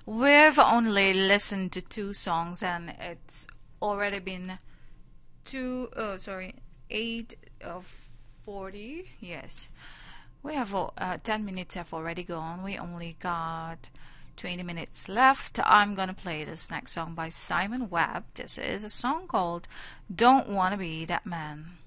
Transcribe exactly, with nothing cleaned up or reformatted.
We've only listened to two songs and it's already been two, oh, sorry, eight of forty. Yes. We have uh, ten minutes have already gone. We only got twenty minutes left. I'm gonna play this next song by Simon Webb. This is a song called Don't Wanna Be That Man.